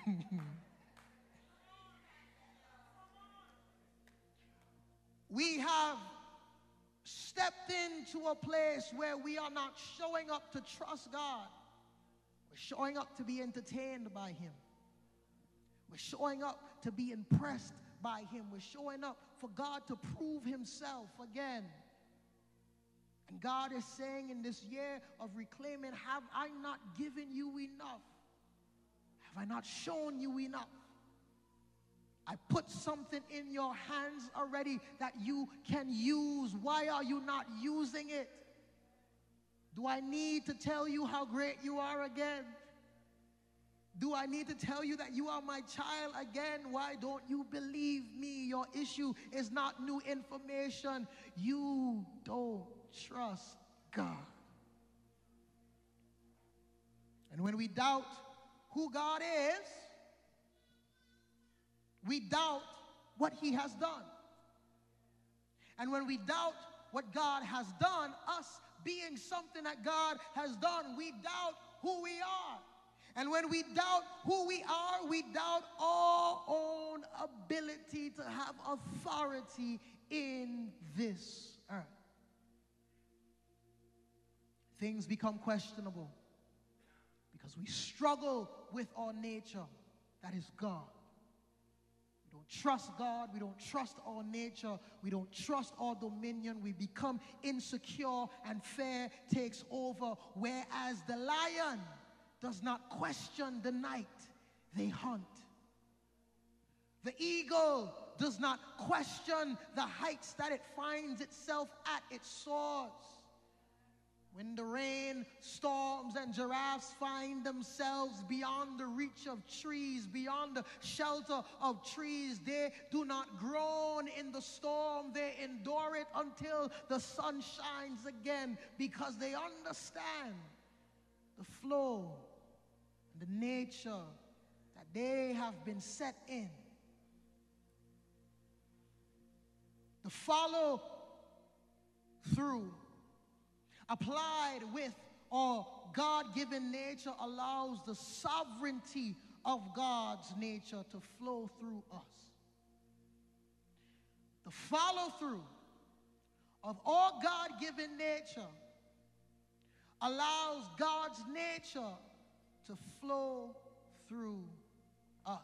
We have stepped into a place where we are not showing up to trust God. We're showing up to be entertained by Him. We're showing up to be impressed by Him. We're showing up for God to prove Himself again. And God is saying in this year of reclaiming, have I not given you enough? Have I not shown you enough? I put something in your hands already that you can use. Why are you not using it? Do I need to tell you how great you are again? Do I need to tell you that you are my child again? Why don't you believe me? Your issue is not new information. You don't trust God. And when we doubt who God is, we doubt what He has done. And when we doubt what God has done, us being something that God has done, we doubt who we are. And when we doubt who we are, we doubt our own ability to have authority in this earth. Things become questionable because we struggle with our nature, that is God. We don't trust God. We don't trust our nature. We don't trust our dominion. We become insecure and fear takes over. Whereas the lion does not question the night they hunt. The eagle does not question the heights that it finds itself at. It soars. When the rain storms and giraffes find themselves beyond the reach of trees, beyond the shelter of trees, they do not groan in the storm. They endure it until the sun shines again because they understand the flow and the nature that they have been set in. The follow through applied with our God-given nature allows the sovereignty of God's nature to flow through us. The follow-through of our God-given nature allows God's nature to flow through us.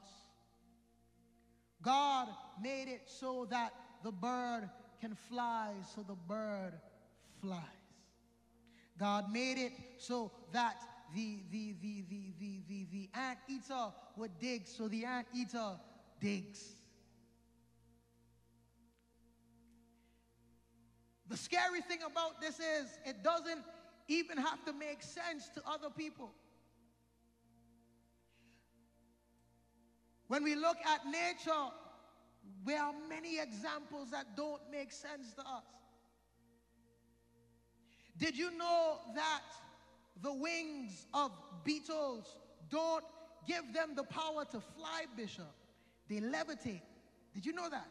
God made it so that the bird can fly, so the bird flies. God made it so that the anteater would dig, so the anteater digs. The scary thing about this is it doesn't even have to make sense to other people. When we look at nature, there are many examples that don't make sense to us. Did you know that the wings of beetles don't give them the power to fly, Bishop? They levitate. Did you know that?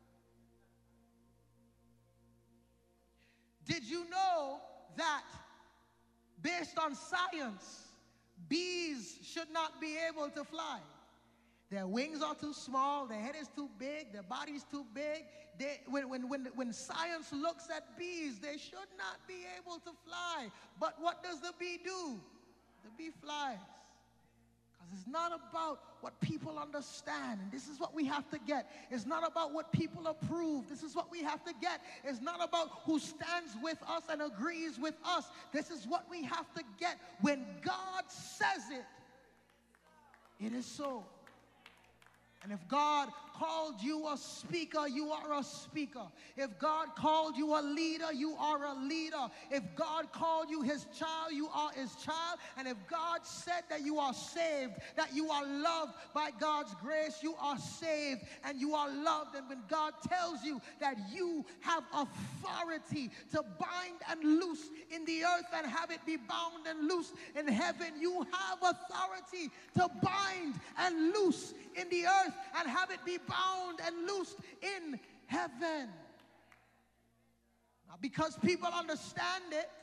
Did you know that based on science, bees should not be able to fly? Their wings are too small, their head is too big, their body is too big. When science looks at bees, they should not be able to fly. But what does the bee do? The bee flies. Because it's not about what people understand. And this is what we have to get. It's not about what people approve. This is what we have to get. It's not about who stands with us and agrees with us. This is what we have to get. When God says it, it is so. And if God called you a speaker, you are a speaker. If God called you a leader, you are a leader. If God called you His child, you are His child. And if God said that you are saved, that you are loved by God's grace, you are saved and you are loved. And when God tells you that you have authority to bind and loose in the earth and have it be bound and loose in heaven, you have authority to bind and loose in the earth and have it be bound and loosed in heaven. Now, because people understand it,